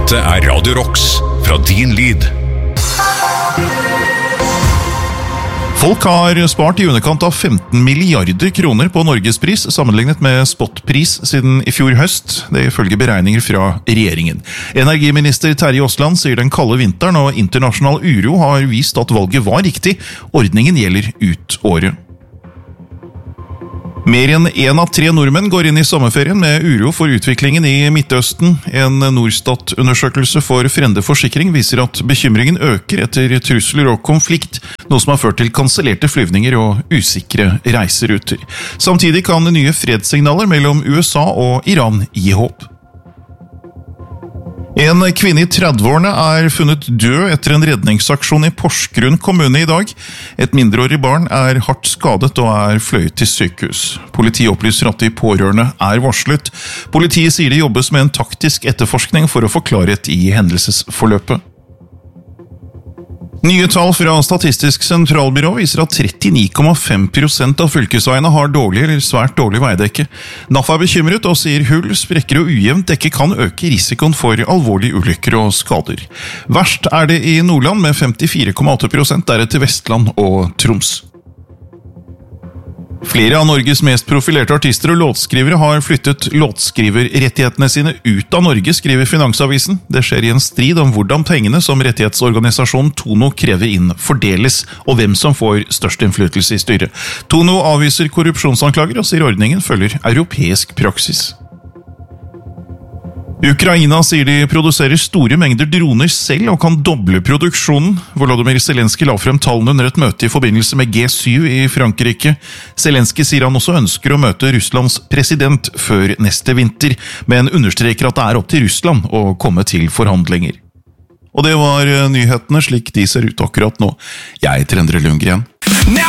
Dette Radio Rocks fra Din Lyd. Folk har spart i underkant av 15 milliarder kroner på Norgespris, sammenlignet med spotpris siden i fjor høst. Det ifølge beregninger fra regjeringen. Energiminister Terje Aasland sier den kalde vinteren og internasjonal uro har vist at valget var riktig. Ordningen gjelder ut året. Mer enn 1 av 3 nordmenn går inn i sommerferien med uro for utviklingen i Midtøsten. En Norstat-undersøkelse for Frende Forsikring viser at bekymringen øker etter trusler og konflikt, noe som har ført til kansellerte flyvninger og usikre reiseruter. Samtidig kan nye fredssignaler mellom USA og Iran gi håp. En kvinne i 30-årene er funnet død etter en redningsaksjon i Porsgrunn kommune i dag. Et mindreårig barn er hardt skadet og er fløyet til sykehus. Politiet opplyser at de pårørende er varslet. Politiet sier det jobbes med en taktisk etterforskning for å få klarhet i hendelsesforløpet. Nye tall fra Statistisk sentralbyrå viser at 39,5% av fylkesveiene har dårlig eller svært dårlig veidekke. NAF er bekymret og sier hull, sprekker og ujevnt dekke kan øke risikoen for alvorlige ulykker og skader. Verst er det i Nordland med 54,8%, deretter Vestland og Troms. Flere av Norges mest profilerte artister og låtskrivere har flyttet låtskriverrettighetene sine ut av Norge, skriver Finansavisen. Det skjer i en strid om hvordan pengene som rettighetsorganisasjonen Tono krever inn fordeles, og hvem som får størst innflytelse i styret. Tono avviser korrupsjonsanklager og sier ordningen følger europeisk praksis. Ukraina sier de produserer store mengder droner selv og kan doble produksjonen. Volodymyr Zelenskyj la frem tallene under et møte i forbindelse med G7 i Frankrike. Zelenskyj sier han også ønsker å møte Russlands president før neste vinter, men understreker at det er opp til Russland å komme til forhandlinger. Og det var nyhetene slik de ser ut akkurat nå. Jeg heter Endre Lundgren.